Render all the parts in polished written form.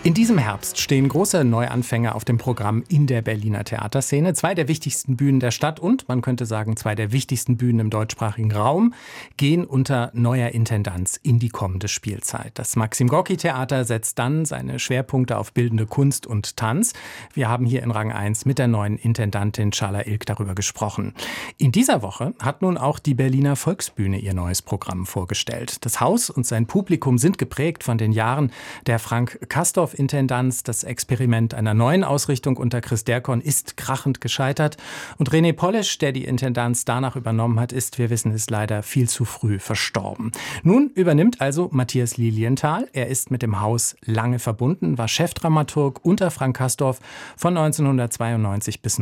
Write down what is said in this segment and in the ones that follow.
In diesem Herbst stehen große Neuanfänge auf dem Programm in der Berliner Theaterszene. 2 der wichtigsten Bühnen der Stadt und, man könnte sagen, 2 der wichtigsten Bühnen im deutschsprachigen Raum gehen unter neuer Intendanz in die kommende Spielzeit. Das Maxim-Gorki-Theater setzt dann seine Schwerpunkte auf bildende Kunst und Tanz. Wir haben hier in Rang 1 mit der neuen Intendantin Çağla İlk darüber gesprochen. In dieser Woche hat nun auch die Berliner Volksbühne ihr neues Programm vorgestellt. Das Haus und sein Publikum sind geprägt von den Jahren der Frank-Castorf-Intendanz. Das Experiment einer neuen Ausrichtung unter Chris Dercon ist krachend gescheitert. Und René Polish, der die Intendanz danach übernommen hat, ist, wir wissen es, leider viel zu früh verstorben. Nun übernimmt also Matthias Lilienthal. Er ist mit dem Haus lange verbunden, war Chefdramaturg unter Frank Castorf von 1992 bis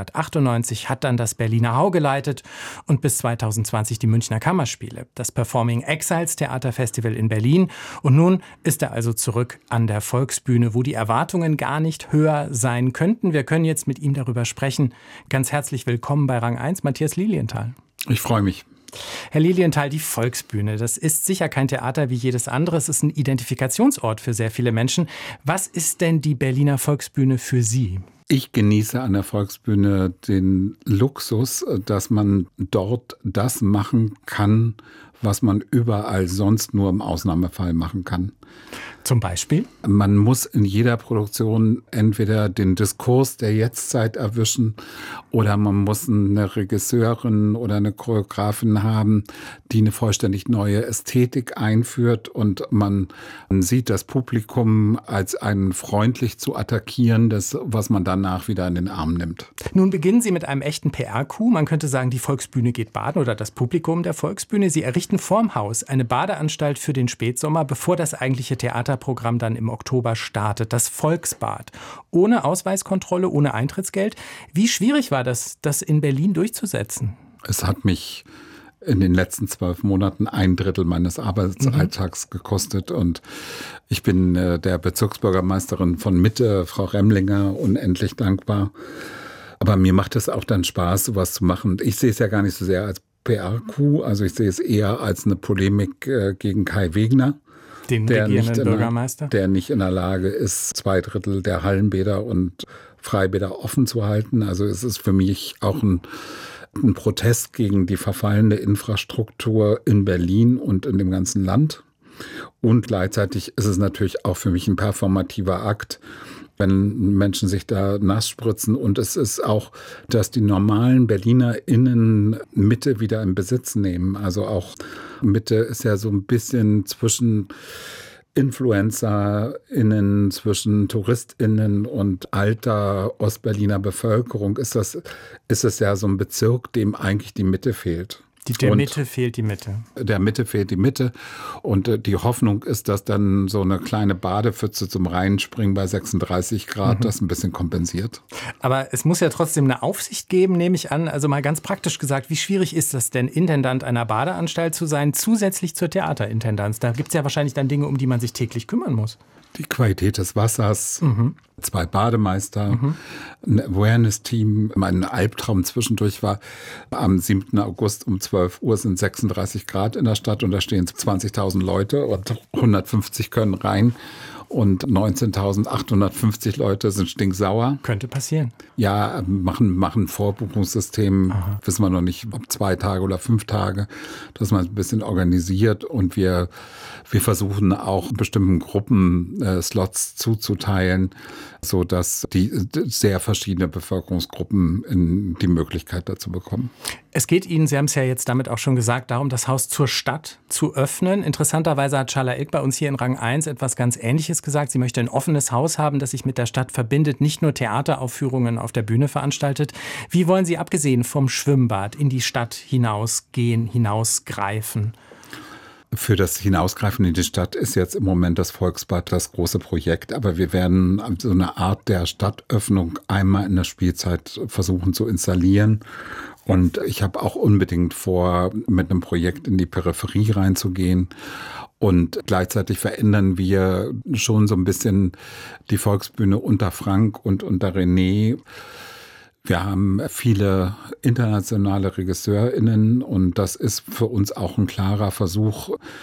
1998, hat dann das Berliner Hau geleitet und bis 2020 die Münchner Kammerspiele, das Performing Exiles Theaterfestival in Berlin. Und nun ist er also zurück an der Volksbühne, wo die Erwartungen gar nicht höher sein könnten. Wir können jetzt mit ihm darüber sprechen. Ganz herzlich willkommen bei Rang 1, Matthias Lilienthal. Ich freue mich. Herr Lilienthal, die Volksbühne, das ist sicher kein Theater wie jedes andere. Es ist ein Identifikationsort für sehr viele Menschen. Was ist denn die Berliner Volksbühne für Sie? Ich genieße an der Volksbühne den Luxus, dass man dort das machen kann, was man überall sonst nur im Ausnahmefall machen kann. Zum Beispiel? Man muss in jeder Produktion entweder den Diskurs der Jetztzeit erwischen oder man muss eine Regisseurin oder eine Choreografin haben, die eine vollständig neue Ästhetik einführt und man sieht das Publikum als ein freundlich zu attackierendes, was man danach wieder in den Arm nimmt. Nun beginnen Sie mit einem echten PR-Coup. Man könnte sagen, die Volksbühne geht baden oder das Publikum der Volksbühne. Sie errichten vorm Haus eine Badeanstalt für den Spätsommer, bevor das eigentliche Theaterprogramm dann im Oktober startet. Das Volksbad. Ohne Ausweiskontrolle, ohne Eintrittsgeld. Wie schwierig war das in Berlin durchzusetzen? Es hat mich in den letzten 12 Monaten 1/3 meines Arbeitsalltags gekostet. Und ich bin der Bezirksbürgermeisterin von Mitte, Frau Remlinger, unendlich dankbar. Aber mir macht es auch dann Spaß, sowas zu machen. Ich sehe es ja gar nicht so sehr als PR-Coup, also ich sehe es eher als eine Polemik gegen Kai Wegner. Den regierenden Bürgermeister? Der nicht in der Lage ist, 2/3 der Hallenbäder und Freibäder offen zu halten. Also es ist für mich auch ein Protest gegen die verfallene Infrastruktur in Berlin und in dem ganzen Land. Und gleichzeitig ist es natürlich auch für mich ein performativer Akt, wenn Menschen sich da nass spritzen. Und es ist auch, dass die normalen BerlinerInnen Mitte wieder in Besitz nehmen. Also auch Mitte ist ja so ein bisschen zwischen InfluencerInnen, zwischen TouristInnen und alter Ostberliner Bevölkerung ist es ja so ein Bezirk, dem eigentlich die Mitte fehlt. Der Mitte fehlt die Mitte. Der Mitte fehlt die Mitte. Und die Hoffnung ist, dass dann so eine kleine Badepfütze zum Reinspringen bei 36 Grad das ein bisschen kompensiert. Aber es muss ja trotzdem eine Aufsicht geben, nehme ich an. Also mal ganz praktisch gesagt, wie schwierig ist das denn, Intendant einer Badeanstalt zu sein, zusätzlich zur Theaterintendanz? Da gibt es ja wahrscheinlich dann Dinge, um die man sich täglich kümmern muss. Die Qualität des Wassers, 2 Bademeister, ein Awareness-Team. Mein Albtraum zwischendurch war, am 7. August um 12 Uhr sind 36 Grad in der Stadt und da stehen 20.000 Leute und 150 können rein. Und 19.850 Leute sind stinksauer. Könnte passieren. Ja, machen ein Vorbuchungssystem. Wissen wir noch nicht, ob 2 Tage oder 5 Tage, dass man es ein bisschen organisiert. Und wir versuchen auch bestimmten Gruppen Slots zuzuteilen, sodass die sehr verschiedene Bevölkerungsgruppen die Möglichkeit dazu bekommen. Es geht Ihnen, Sie haben es ja jetzt damit auch schon gesagt, darum, das Haus zur Stadt zu öffnen. Interessanterweise hat Çağla İlk bei uns hier in Rang 1 etwas ganz Ähnliches gesagt. Sie möchte ein offenes Haus haben, das sich mit der Stadt verbindet, nicht nur Theateraufführungen auf der Bühne veranstaltet. Wie wollen Sie, abgesehen vom Schwimmbad, in die Stadt hinausgehen, hinausgreifen? Für das Hinausgreifen in die Stadt ist jetzt im Moment das Volksbad das große Projekt. Aber wir werden so eine Art der Stadtöffnung einmal in der Spielzeit versuchen zu installieren. Und ich habe auch unbedingt vor, mit einem Projekt in die Peripherie reinzugehen. Und gleichzeitig verändern wir schon so ein bisschen die Volksbühne unter Frank und unter René. Wir haben viele internationale RegisseurInnen und das ist für uns auch ein klarer Versuch,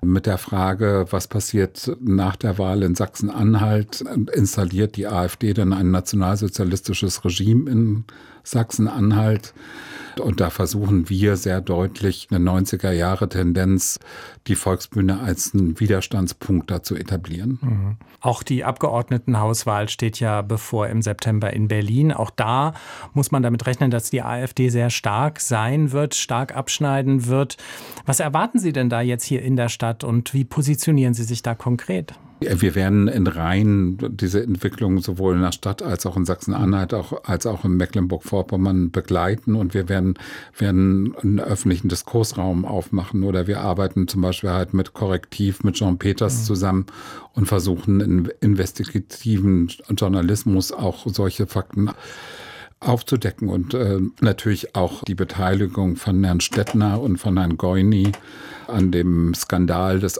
Mit der Frage, was passiert nach der Wahl in Sachsen-Anhalt, installiert die AfD dann ein nationalsozialistisches Regime in Sachsen-Anhalt. Und da versuchen wir sehr deutlich eine 90er-Jahre-Tendenz, die Volksbühne als einen Widerstandspunkt dazu etablieren. Mhm. Auch die Abgeordnetenhauswahl steht ja bevor im September in Berlin. Auch da muss man damit rechnen, dass die AfD sehr stark sein wird, stark abschneiden wird. Was erwarten Sie denn da jetzt hier in der Stadt und wie positionieren Sie sich da konkret? Wir werden in Rhein diese Entwicklung sowohl in der Stadt als auch in Sachsen-Anhalt als auch in Mecklenburg-Vorpommern begleiten und wir werden einen öffentlichen Diskursraum aufmachen oder wir arbeiten zum Beispiel halt mit Korrektiv, mit Jean Peters zusammen und versuchen in investigativen Journalismus auch solche Fakten aufzudecken und natürlich auch die Beteiligung von Herrn Stettner und von Herrn Goini an dem Skandal des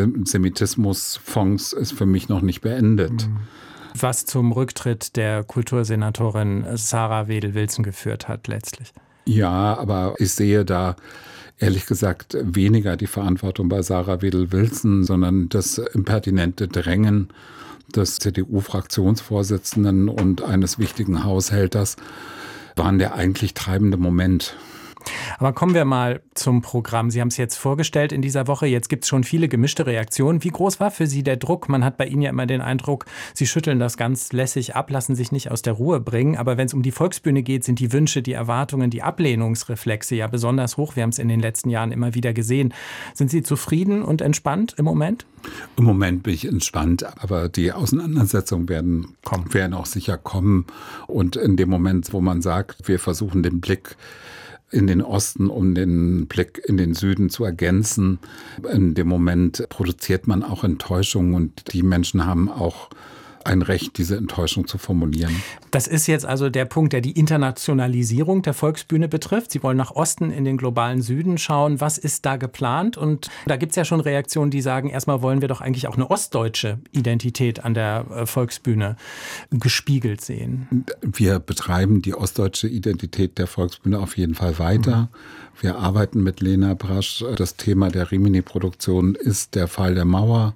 Antisemitismusfonds ist für mich noch nicht beendet. Was zum Rücktritt der Kultursenatorin Sarah Wedel-Wilson geführt hat letztlich. Ja, aber ich sehe da ehrlich gesagt weniger die Verantwortung bei Sarah Wedel-Wilson, sondern das impertinente Drängen des CDU-Fraktionsvorsitzenden und eines wichtigen Haushälters waren der eigentlich treibende Moment. Aber kommen wir mal zum Programm. Sie haben es jetzt vorgestellt in dieser Woche. Jetzt gibt es schon viele gemischte Reaktionen. Wie groß war für Sie der Druck? Man hat bei Ihnen ja immer den Eindruck, Sie schütteln das ganz lässig ab, lassen sich nicht aus der Ruhe bringen. Aber wenn es um die Volksbühne geht, sind die Wünsche, die Erwartungen, die Ablehnungsreflexe ja besonders hoch. Wir haben es in den letzten Jahren immer wieder gesehen. Sind Sie zufrieden und entspannt im Moment? Im Moment bin ich entspannt, aber die Auseinandersetzungen werden auch sicher kommen. Und in dem Moment, wo man sagt, wir versuchen den Blick in den Osten, um den Blick in den Süden zu ergänzen. In dem Moment produziert man auch Enttäuschung und die Menschen haben auch ein Recht, diese Enttäuschung zu formulieren. Das ist jetzt also der Punkt, der die Internationalisierung der Volksbühne betrifft. Sie wollen nach Osten in den globalen Süden schauen. Was ist da geplant? Und da gibt es ja schon Reaktionen, die sagen, erstmal wollen wir doch eigentlich auch eine ostdeutsche Identität an der Volksbühne gespiegelt sehen. Wir betreiben die ostdeutsche Identität der Volksbühne auf jeden Fall weiter. Wir arbeiten mit Lena Brasch. Das Thema der Rimini-Produktion ist der Fall der Mauer.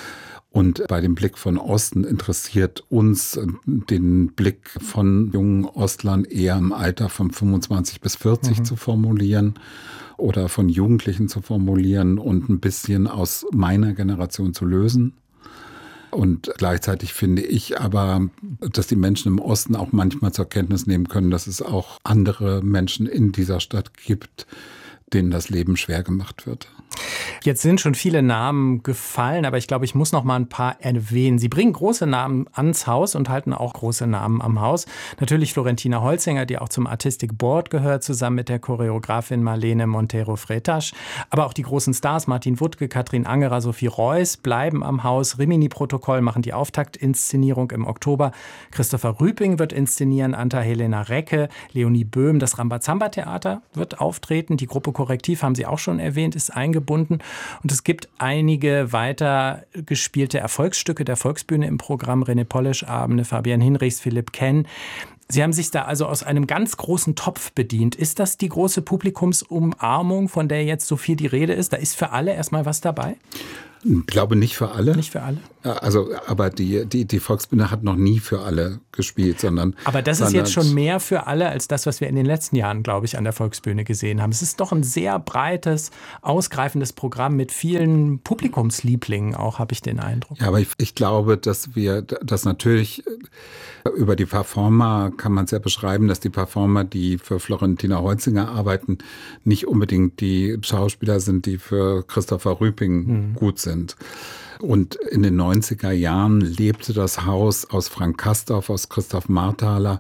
Und bei dem Blick von Osten interessiert uns den Blick von jungen Ostlern eher im Alter von 25 bis 40 zu formulieren oder von Jugendlichen zu formulieren und ein bisschen aus meiner Generation zu lösen. Und gleichzeitig finde ich aber, dass die Menschen im Osten auch manchmal zur Kenntnis nehmen können, dass es auch andere Menschen in dieser Stadt gibt, denen das Leben schwer gemacht wird. Jetzt sind schon viele Namen gefallen, aber ich glaube, ich muss noch mal ein paar erwähnen. Sie bringen große Namen ans Haus und halten auch große Namen am Haus. Natürlich Florentina Holzinger, die auch zum Artistic Board gehört, zusammen mit der Choreografin Marlene Montero-Fretasch. Aber auch die großen Stars Martin Wuttke, Katrin Angerer, Sophie Reuss bleiben am Haus. Rimini-Protokoll machen die Auftaktinszenierung im Oktober. Christopher Rüping wird inszenieren, Anta-Helena Recke, Leonie Böhm. Das Rambazamba-Theater wird auftreten. Die Gruppe Korrektiv, haben Sie auch schon erwähnt, ist eingebunden. Und es gibt einige weiter gespielte Erfolgsstücke der Volksbühne im Programm. René Polish-Abende, Fabian Hinrichs, Philipp Kenn. Sie haben sich da also aus einem ganz großen Topf bedient. Ist das die große Publikumsumarmung, von der jetzt so viel die Rede ist? Da ist für alle erstmal was dabei? Ich glaube nicht für alle. Nicht für alle? Also, aber die Volksbühne hat noch nie für alle gespielt, sondern... Aber das ist jetzt schon mehr für alle als das, was wir in den letzten Jahren, glaube ich, an der Volksbühne gesehen haben. Es ist doch ein sehr breites, ausgreifendes Programm mit vielen Publikumslieblingen auch, habe ich den Eindruck. Ja, aber ich glaube, dass wir das natürlich über die Performer kann man es ja beschreiben, dass die Performer, die für Florentina Holzinger arbeiten, nicht unbedingt die Schauspieler sind, die für Christopher Rüping gut sind. Und in den 90er Jahren lebte das Haus aus Frank Castorf, aus Christoph Marthaler,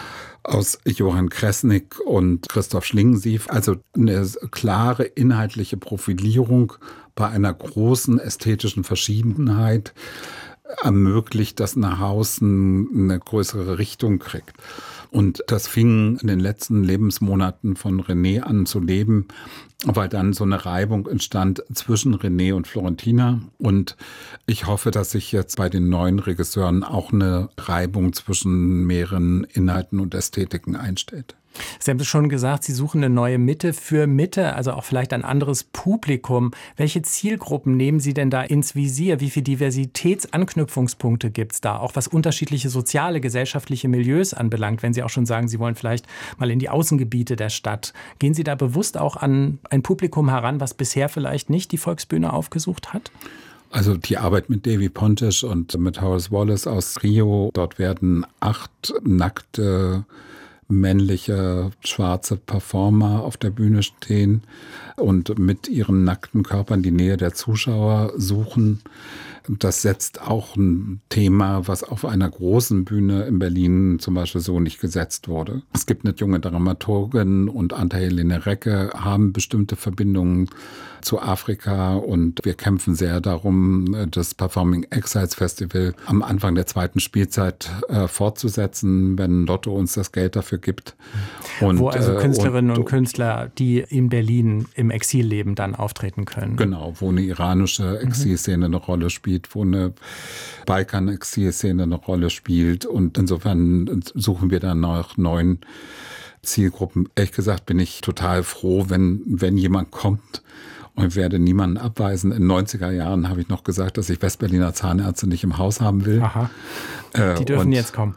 aus Johann Kresnik und Christoph Schlingensief. Also eine klare inhaltliche Profilierung bei einer großen ästhetischen Verschiedenheit ermöglicht, dass ein Haus eine größere Richtung kriegt. Und das fing in den letzten Lebensmonaten von René an zu leben, weil dann so eine Reibung entstand zwischen René und Florentina. Und ich hoffe, dass sich jetzt bei den neuen Regisseuren auch eine Reibung zwischen mehreren Inhalten und Ästhetiken einstellt. Sie haben es schon gesagt, Sie suchen eine neue Mitte für Mitte, also auch vielleicht ein anderes Publikum. Welche Zielgruppen nehmen Sie denn da ins Visier? Wie viele Diversitätsanknüpfungspunkte gibt es da? Auch was unterschiedliche soziale, gesellschaftliche Milieus anbelangt, wenn Sie auch schon sagen, Sie wollen vielleicht mal in die Außengebiete der Stadt. Gehen Sie da bewusst auch an ein Publikum heran, was bisher vielleicht nicht die Volksbühne aufgesucht hat? Also die Arbeit mit Davy Pontisch und mit Horace Wallace aus Rio, dort werden 8 nackte männliche, schwarze Performer auf der Bühne stehen und mit ihren nackten Körpern die Nähe der Zuschauer suchen. Das setzt auch ein Thema, was auf einer großen Bühne in Berlin zum Beispiel so nicht gesetzt wurde. Es gibt eine junge Dramaturgin und Anta-Helene Recke haben bestimmte Verbindungen zu Afrika und wir kämpfen sehr darum, das Performing Exiles Festival am Anfang der 2. Spielzeit fortzusetzen, wenn Lotto uns das Geld dafür gibt. Und, wo also Künstlerinnen und Künstler, die in Berlin im Exil leben, dann auftreten können. Genau, wo eine iranische Exilszene eine Rolle spielt, wo eine Balkan-Exilszene eine Rolle spielt. Und insofern suchen wir dann nach neuen Zielgruppen. Ehrlich gesagt bin ich total froh, wenn jemand kommt. Und ich werde niemanden abweisen. In den 90er Jahren habe ich noch gesagt, dass ich Westberliner Zahnärzte nicht im Haus haben will. Aha. Die dürfen jetzt kommen.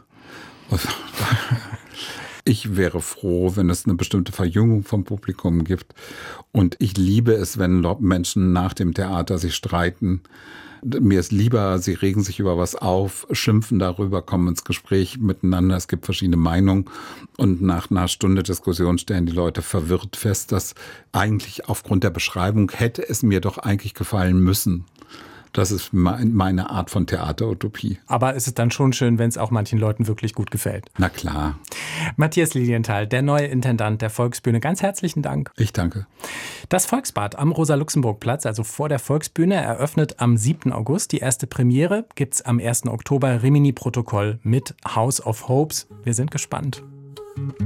Ich wäre froh, wenn es eine bestimmte Verjüngung vom Publikum gibt. Und ich liebe es, wenn Menschen nach dem Theater sich streiten. Mir ist lieber, sie regen sich über was auf, schimpfen darüber, kommen ins Gespräch miteinander. Es gibt verschiedene Meinungen. Und nach einer Stunde Diskussion stellen die Leute verwirrt fest, dass eigentlich aufgrund der Beschreibung hätte es mir doch eigentlich gefallen müssen. Das ist meine Art von Theaterutopie. Aber es ist dann schon schön, wenn es auch manchen Leuten wirklich gut gefällt. Na klar. Matthias Lilienthal, der neue Intendant der Volksbühne. Ganz herzlichen Dank. Ich danke. Das Volksbad am Rosa-Luxemburg-Platz, also vor der Volksbühne, eröffnet am 7. August. Die erste Premiere gibt es am 1. Oktober. Rimini-Protokoll mit House of Hopes. Wir sind gespannt.